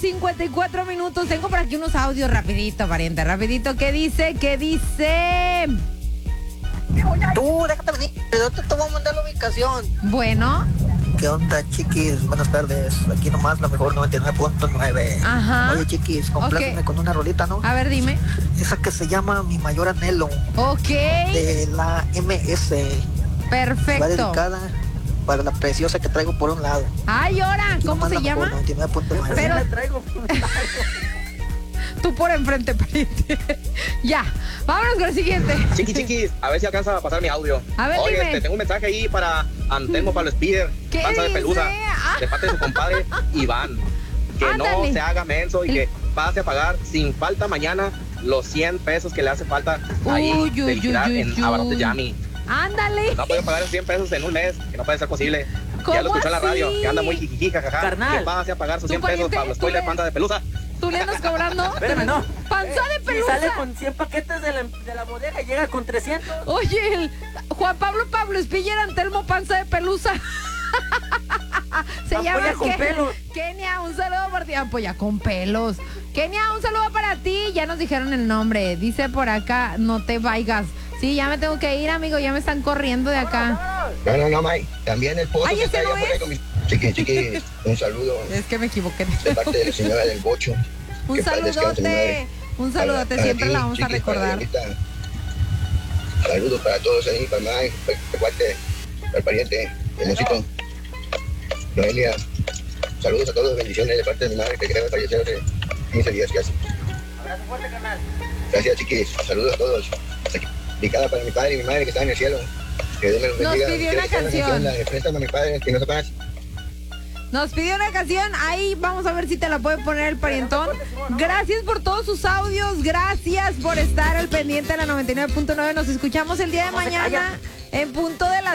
54 minutos. Tengo por aquí unos audios rapidito, pariente, rapidito. ¿Qué dice? ¿Qué dice? Tú, déjate venir, yo te voy a mandar la ubicación. Bueno. ¿Qué onda, chiquis? Buenas tardes. Aquí nomás la mejor 99.9. Ajá. Oye, chiquis, compláceme con una rolita, ¿no? A ver, dime. Esa que se llama Mi Mayor Anhelo. Ok. De la MS. Perfecto. Va dedicada para la preciosa que traigo por un lado. Ay, ahora, Aquí ¿cómo nomás se la llama? mejor 99.9. Pero la traigo. tú por enfrente, pariente. Ya, vámonos con el siguiente. Chiquis, a ver si alcanza a pasar mi audio. A ver, oye, dime. tengo un mensaje ahí para Antelmo Pablo Spider, ¿Qué panza de dice? pelusa, Ah. de parte de su compadre Iván. Que Ándale. no se haga menso y que pase a pagar sin falta mañana los 100 pesos que le hace falta ahí Uy, de uy, liquidar uy, en uy. Abarrotes Yami. Ándale. No puede pagar esos 100 pesos en un mes, que no puede ser posible. ¿Cómo Ya lo escuchó en la así? radio, que anda muy jijiji, jajaja. Carnal. Que pase a pagar sus ¿Tu 100 pesos, pariente? Pablo ¿Tú Spoiler, le- panza de pelusa. ¿Tú le andas cobrando? Espérame, no. Panza de Si pelusa. sale con 100 paquetes de la bodega, llega con 300. Oye, Juan Pablo Espiller Antelmo Panza de Pelusa. Se llama Ampolla con pelos. Kenia, un saludo por ti. Ampolla con pelos. Kenia, un saludo para ti. Ya nos dijeron el nombre. Dice por acá, no te vayas. Sí, ya me tengo que ir, amigo. Ya me están corriendo de acá. No, May. También el pozo Ay, que ese está no allá por ahí es. con mis... Chiqui, un saludo Es que me equivoqué. de parte de la señora del Bocho. Un Que paz descanse, mi saludote. madre. Un saludote. Para Siempre ti, la vamos a Chiqui, para recordar. Dianita. Saludos para todos ahí, para May, para el cuate, para el pariente, el mocito, Noelia. Saludos a todos, bendiciones de parte de mi madre que creo que falleció hace 15 días casi. Abrazo fuerte, carnal. Gracias, chiquis. Saludos a todos. Dedicada para mi padre y mi madre que están en el cielo. Que Dios me los Nos bendiga. pidió Quiero una dedicar canción. La de Préstame a mi padre, que no se conoce. Nos pidió una canción, ahí vamos a ver si te la puede poner el parientón. Gracias por todos sus audios, gracias por estar al pendiente de la 99.9. Nos escuchamos el día de No se mañana calla. en punto de las